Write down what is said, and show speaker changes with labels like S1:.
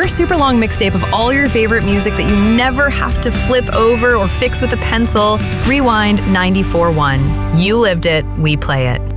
S1: Your super long mixtape of all your favorite music that you never have to flip over or fix with a pencil. Rewind 94.1. You lived it, we play it.